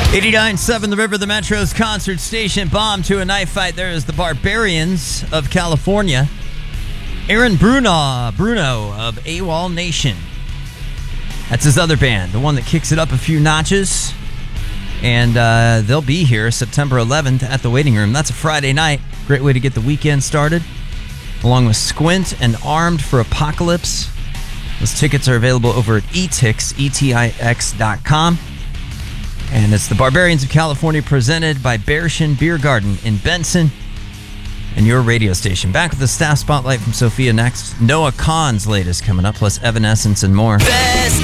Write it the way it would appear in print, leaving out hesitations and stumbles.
89.7 The River, the Metro's concert station. Bomb to a knife fight. There is the Barbarians of California. Aaron Bruno of AWOL Nation. That's his other band, the one that kicks it up a few notches. And they'll be here September 11th at the Waiting Room. That's a Friday night. Great way to get the weekend started. Along with Squint and Armed for Apocalypse. Those tickets are available over at etix, etix.com. And it's the Barbarians of California presented by Bearshin Beer Garden in Benson and your radio station. Back with the staff spotlight from Sophia next. Noah Kahan's latest coming up, plus Evanescence and more. Best